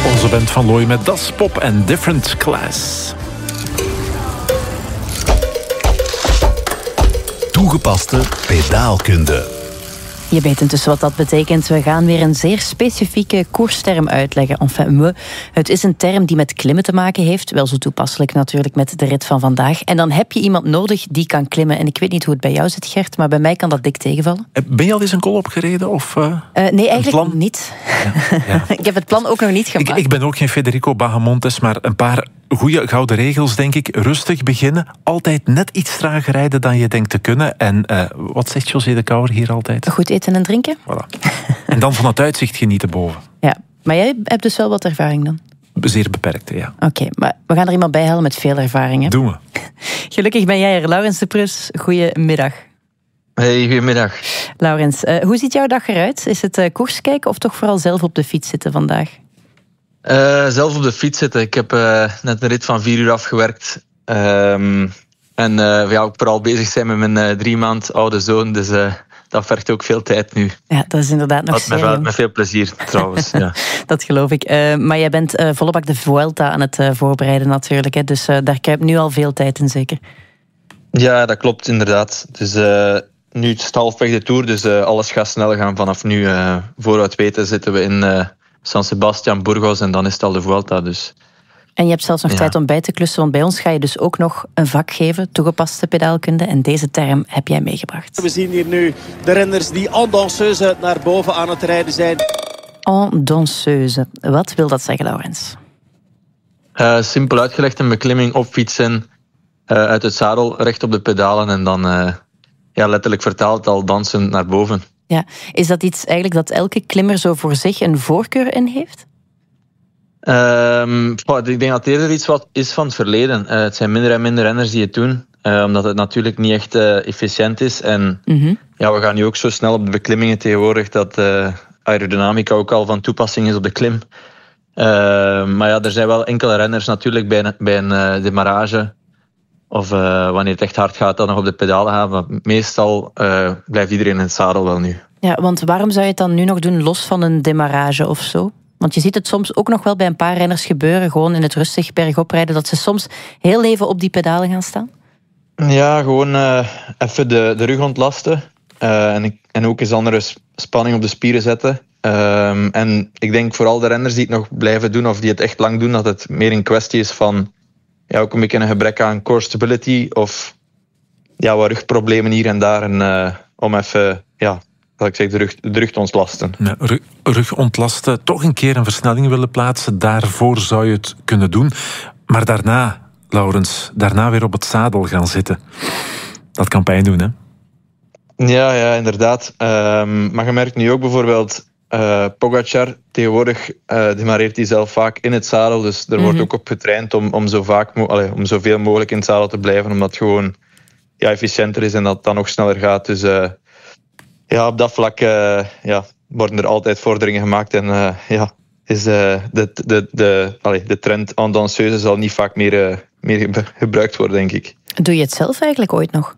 Onze band van Looy met Das Pop en Different Class. Toegepaste pedaalkunde. Je weet intussen wat dat betekent. We gaan weer een zeer specifieke koersterm uitleggen. Enfin, het is een term die met klimmen te maken heeft. Wel zo toepasselijk natuurlijk met de rit van vandaag. En dan heb je iemand nodig die kan klimmen. En ik weet niet hoe het bij jou zit, Gert, maar bij mij kan dat dik tegenvallen. Ben je al eens een kol opgereden? Of, nee, eigenlijk niet. Ja. Ik heb het plan ook nog niet gemaakt. Ik ben ook geen Federico Bahamontes, maar een paar goede gouden regels, denk ik. Rustig beginnen. Altijd net iets trager rijden dan je denkt te kunnen. En wat zegt José de Kouwer hier altijd? Goed eten en drinken. Voilà. En dan van het uitzicht genieten boven. Ja, maar jij hebt dus wel wat ervaring dan? Zeer beperkte, ja. Oké, maar we gaan er iemand bij halen met veel ervaring. Hè? Doen we. Gelukkig ben jij er, Laurens de Prus. Goedemiddag. Hey, goedemiddag. Laurens, hoe ziet jouw dag eruit? Is het koers kijken of toch vooral zelf op de fiets zitten vandaag? Zelf op de fiets zitten. Ik heb net een rit van 4 uur afgewerkt. En ook vooral bezig zijn met mijn 3 maand oude zoon. Dus dat vergt ook veel tijd nu. Ja, dat is inderdaad nog zeer jong. Met veel plezier trouwens. Ja. Dat geloof ik. Maar jij bent volle bak de Vuelta aan het voorbereiden natuurlijk. Hè? Dus daar kruipt nu al veel tijd in zeker. Ja, dat klopt inderdaad. Dus nu is het halfweg de Tour. Dus alles gaat snel gaan vanaf nu. Voor we het weten zitten we in San Sebastian, Burgos. En dan is het al de Vuelta. Dus. En je hebt zelfs nog tijd om bij te klussen. Want bij ons ga je dus ook nog een vak geven. Toegepaste pedaalkunde. En deze term heb jij meegebracht. We zien hier nu de renners die en danseuse naar boven aan het rijden zijn. En danseuse. Wat wil dat zeggen, Laurens? Simpel uitgelegd, een beklimming opfietsen. Uit het zadel, recht op de pedalen. En dan letterlijk vertaald al dansen naar boven. Ja. Is dat iets eigenlijk dat elke klimmer zo voor zich een voorkeur in heeft? Ik denk dat het eerder iets wat is van het verleden. Het zijn minder en minder renners die het doen. Omdat het natuurlijk niet echt efficiënt is. En we gaan nu ook zo snel op de beklimmingen tegenwoordig dat aerodynamica ook al van toepassing is op de klim. Maar er zijn wel enkele renners natuurlijk bij een demarrage. Of wanneer het echt hard gaat, dan nog op de pedalen gaan. Maar meestal blijft iedereen in het zadel wel nu. Ja, want waarom zou je het dan nu nog doen los van een demarrage of zo? Want je ziet het soms ook nog wel bij een paar renners gebeuren, gewoon in het rustig bergop rijden, dat ze soms heel even op die pedalen gaan staan. Ja, gewoon even de rug ontlasten. En ook eens andere spanning op de spieren zetten. En ik denk vooral de renners die het nog blijven doen, of die het echt lang doen, dat het meer een kwestie is van ook een beetje een gebrek aan core stability, of wat rugproblemen hier en daar. En om even, de rug te ontlasten. Ja, rug ontlasten, toch een keer een versnelling willen plaatsen, daarvoor zou je het kunnen doen. Maar daarna, Laurens, weer op het zadel gaan zitten. Dat kan pijn doen, hè? Ja, inderdaad. Maar je merkt nu ook bijvoorbeeld Pogacar, tegenwoordig demareert hij zelf vaak in het zadel, dus er wordt ook op getraind om om zoveel mogelijk in het zadel te blijven, omdat het gewoon efficiënter is en dat het dan nog sneller gaat. Dus op dat vlak worden er altijd vorderingen gemaakt en is de trend en danseuse zal niet vaak meer gebruikt worden, denk ik. Doe je het zelf eigenlijk ooit nog?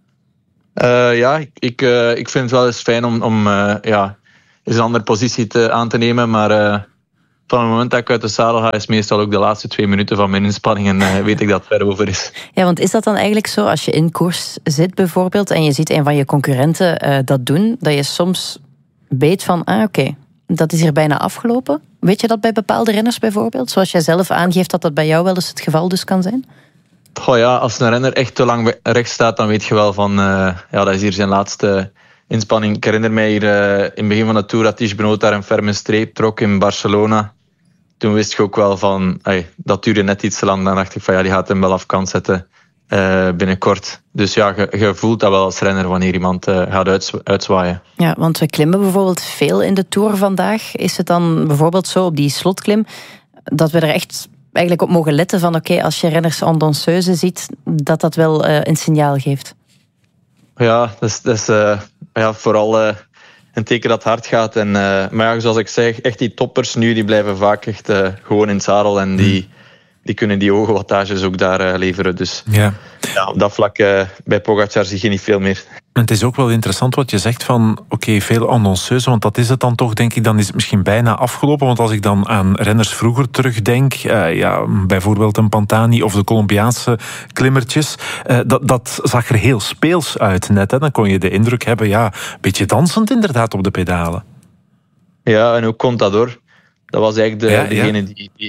Ik vind het wel eens fijn om eens een andere positie aan te nemen, maar van het moment dat ik uit de zadel ga, is meestal ook de laatste 2 minuten van mijn inspanning en weet ik dat het ver over is. Ja, want is dat dan eigenlijk zo, als je in koers zit bijvoorbeeld en je ziet een van je concurrenten dat doen, dat je soms weet van, oké, dat is hier bijna afgelopen? Weet je dat bij bepaalde renners bijvoorbeeld? Zoals jij zelf aangeeft dat dat bij jou wel eens het geval dus kan zijn? Als een renner echt te lang recht staat, dan weet je wel van, dat is hier zijn laatste inspanning. Ik herinner mij hier in het begin van de Tour dat Tiesj Benoot daar een ferme streep trok in Barcelona. Toen wist je ook wel van, dat duurde net iets te lang. Dan dacht ik van, die gaat hem wel af kant zetten binnenkort. Dus je voelt dat wel als renner wanneer iemand gaat uitzwaaien. Ja, want we klimmen bijvoorbeeld veel in de Tour vandaag. Is het dan bijvoorbeeld zo op die slotklim dat we er echt eigenlijk op mogen letten van, als je renners en danseuse ziet, dat wel een signaal geeft? Ja, dat is vooral een teken dat het hard gaat. Maar zoals ik zeg, echt die toppers nu, die blijven vaak echt gewoon in het zadel. En die kunnen die ogenwattages ook daar leveren. Dus op dat vlak bij Pogacar zie je niet veel meer. Het is ook wel interessant wat je zegt van, oké, veel annonceuzen, want dat is het dan toch, denk ik, dan is het misschien bijna afgelopen. Want als ik dan aan renners vroeger terugdenk, bijvoorbeeld een Pantani of de Colombiaanse klimmertjes, dat zag er heel speels uit net. Hè? Dan kon je de indruk hebben, een beetje dansend inderdaad op de pedalen. Ja, en ook Contador. Dat was eigenlijk degene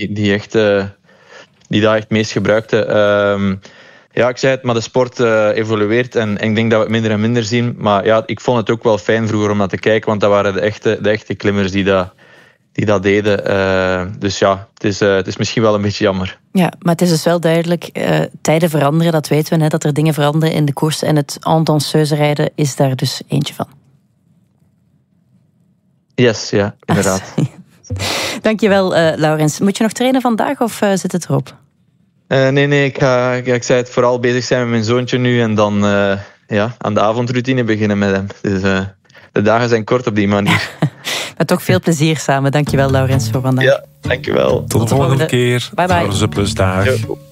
die dat echt meest gebruikte. Ik zei het, maar de sport evolueert en ik denk dat we het minder en minder zien. Maar ja, ik vond het ook wel fijn vroeger om naar te kijken, want dat waren de echte klimmers die dat deden. Dus ja, het is misschien wel een beetje jammer. Ja, maar het is dus wel duidelijk, tijden veranderen, dat weten we, hè, dat er dingen veranderen in de koers. En het en danseuse rijden is daar dus eentje van. Yes, ja, inderdaad. Dankjewel, Laurens. Moet je nog trainen vandaag of zit het erop? Nee, ik zei het, vooral bezig zijn met mijn zoontje nu en dan aan de avondroutine beginnen met hem. Dus de dagen zijn kort op die manier. Maar toch veel plezier samen. Dankjewel, Laurens, voor vandaag. Ja, dankjewel. Tot de volgende keer. Bye bye. Plus dag. Ja.